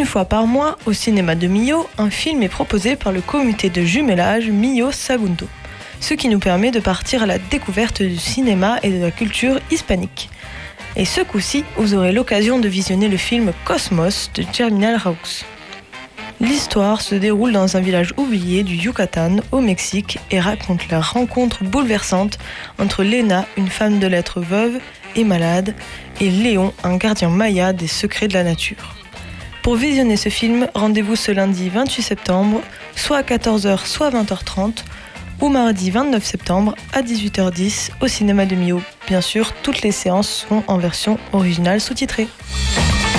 fois par mois, au cinéma de Millau, un film est proposé par le comité de jumelage Millau Sagunto, ce qui nous permet de partir à la découverte du cinéma et de la culture hispanique. Et ce coup-ci, vous aurez l'occasion de visionner le film Cosmos de Germinal Raux. L'histoire se déroule dans un village oublié du Yucatan, au Mexique, et raconte la rencontre bouleversante entre Lena, une femme de lettres veuve et malade, et Léon, un gardien maya des secrets de la nature. Pour visionner ce film, rendez-vous ce lundi 28 septembre, soit à 14h, soit à 20h30, ou mardi 29 septembre à 18h10 au cinéma de Millau. Bien sûr, toutes les séances sont en version originale sous-titrée.